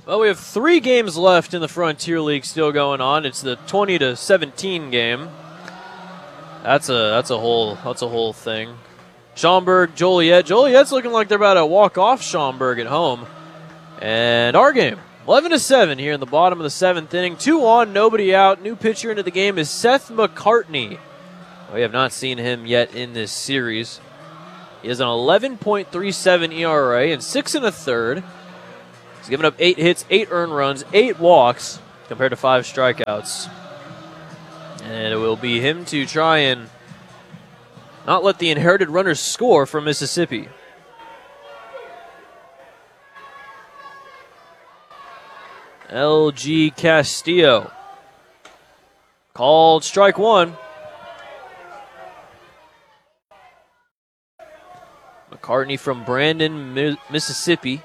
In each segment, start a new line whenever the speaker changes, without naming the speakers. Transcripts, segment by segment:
Well, we have 3 games left in the Frontier League still going on. It's the 20-17 game. That's a whole thing. Schaumburg, Joliet. Joliet's looking like they're about to walk off Schaumburg at home. And our game, 11-7 here in the bottom of the 7th inning. 2 on, nobody out. New pitcher into the game is Seth McCartney. We have not seen him yet in this series. He has an 11.37 ERA and 6 1/3. He's given up 8 hits, 8 earned runs, 8 walks, compared to 5 strikeouts. And it will be him to try and not let the inherited runners score from Mississippi. LG Castillo. Called strike 1. McCartney from Brandon, Mississippi.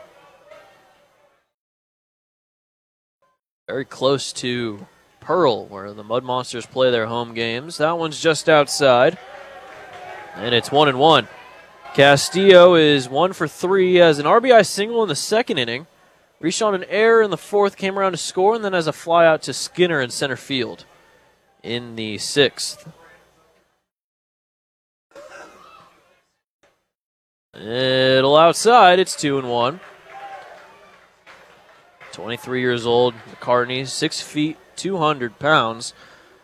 Very close to Pearl, where the Mud Monsters play their home games. That one's just outside. And it's 1-1. Castillo is 1 for 3. Has an RBI single in the 2nd inning. Reached on an error in the 4th, came around to score, and then has a fly out to Skinner in center field in the 6th. It'll outside. It's 2-1. 23 years old, McCartney, 6 feet, 200 pounds.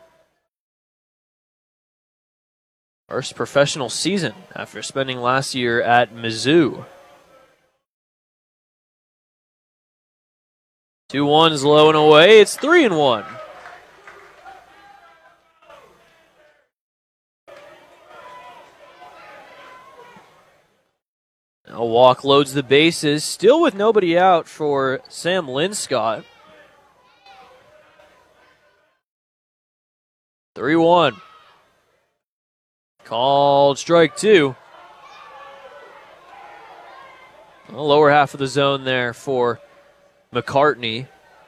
First professional season after spending last year at Mizzou. 2-1's low and away. It's 3-1. A walk loads the bases, still with nobody out for Sam Linscott. 3-1. Called strike 2. The lower half of the zone there for McCartney.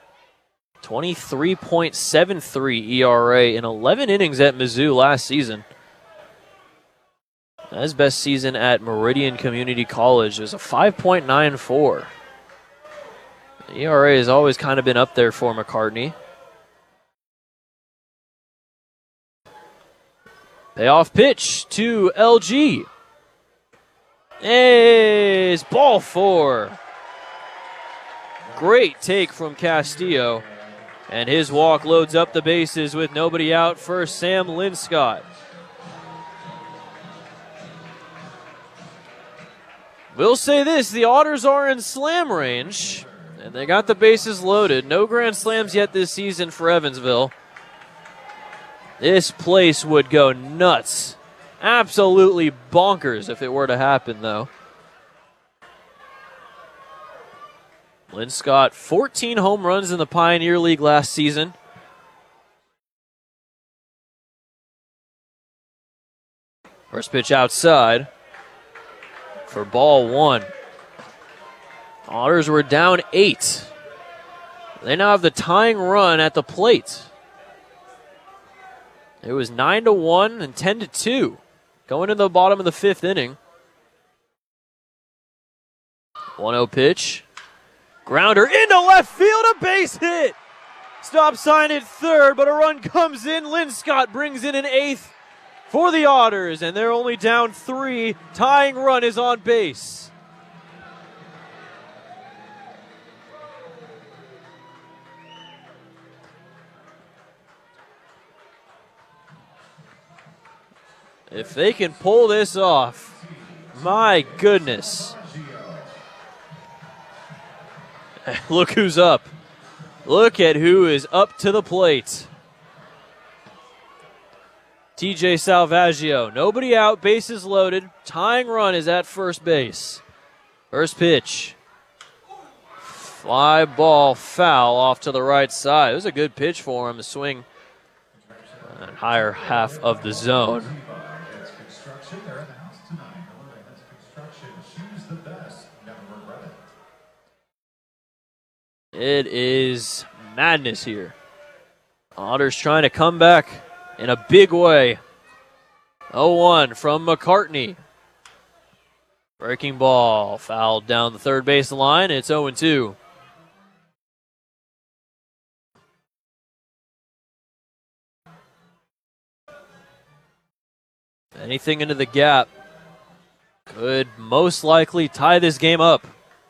23.73 ERA in 11 innings at Mizzou last season. His best season at Meridian Community College was a 5.94. The ERA has always kind of been up there for McCartney. Payoff pitch to LG. Is ball 4. Great take from Castillo. And his walk loads up the bases with nobody out for Sam Linscott. We'll say this, the Otters are in slam range, and they got the bases loaded. No grand slams yet this season for Evansville. This place would go nuts. Absolutely bonkers if it were to happen, though. Linscott, 14 home runs in the Pioneer League last season. First pitch outside for ball 1. Otters were down 8. They now have the tying run at the plate. It was 9-1 and 10-2 going to the bottom of the 5th inning. 1-0 pitch. Grounder into left field, a base hit. Stop sign at 3rd, but a run comes in. Linscott brings in an 8th for the Otters, and they're only down 3. Tying run is on base. If they can pull this off, my goodness. Look who's up. Look at who is up to the plate. TJ Salvaggio, nobody out, bases loaded. Tying run is at first base. First pitch. Fly ball foul off to the right side. It was a good pitch for him to swing higher half of the zone. It is madness here. Otters trying to come back in a big way. 0-1 from McCartney. Breaking ball, fouled down the third base line. It's 0-2. Anything into the gap could most likely tie this game up.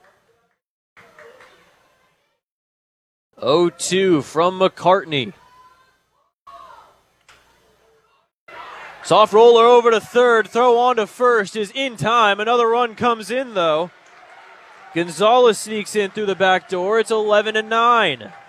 0-2 from McCartney. Soft roller over to third. Throw on to first is in time. Another run comes in, though. Gonzalez sneaks in through the back door. It's 11-9.